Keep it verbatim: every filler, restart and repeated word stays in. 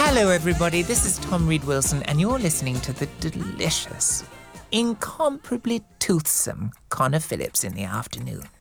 Hello, everybody. This is Tom Reed Wilson, and you're listening to the delicious, incomparably toothsome Connor Phillips in the afternoon.